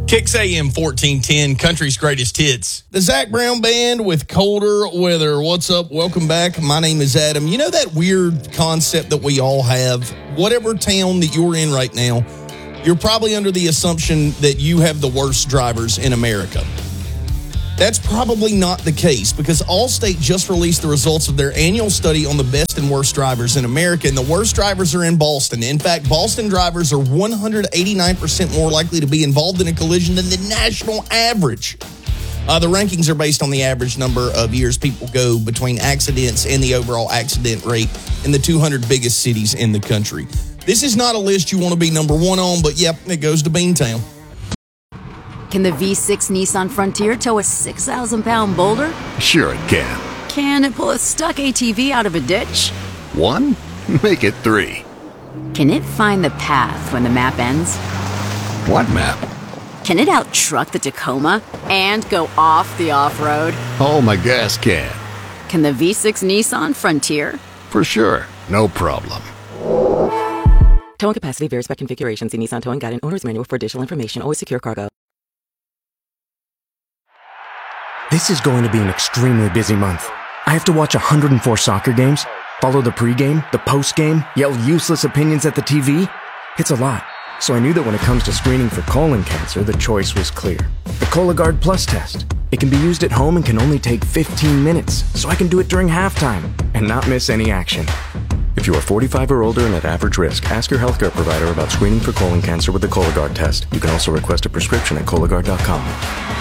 Kicks AM 1410, country's greatest hits. The Zach Brown Band with Colder Weather. What's up? Welcome back. My name is Adam. You know that weird concept that we all have? Whatever town that you're in right now, you're probably under the assumption that you have the worst drivers in America. That's probably not the case because Allstate just released the results of their annual study on the best and worst drivers in America, and the worst drivers are in Boston. In fact, Boston drivers are 189% more likely to be involved in a collision than the national average. The rankings are based on the average number of years people go between accidents and the overall accident rate in the 200 biggest cities in the country. This is not a list you want to be number one on, but yep, it goes to Beantown. Can the V6 Nissan Frontier tow a 6,000-pound boulder? Sure it can. Can it pull a stuck ATV out of a ditch? 1? Make it 3. Can it find the path when the map ends? What map? Can it out-truck the Tacoma and go off the off-road? Oh, my gas can. Can the V6 Nissan Frontier? For sure. No problem. Towing capacity varies by configuration. See Nissan Towing Guide and Owner's Manual for additional information. Always secure cargo. This is going to be an extremely busy month. I have to watch 104 soccer games, follow the pregame, the postgame, yell useless opinions at the TV. It's a lot. So I knew that when it comes to screening for colon cancer, the choice was clear. The Cologuard Plus test. It can be used at home and can only take 15 minutes, so I can do it during halftime and not miss any action. If you are 45 or older and at average risk, ask your healthcare provider about screening for colon cancer with the Cologuard test. You can also request a prescription at Cologuard.com.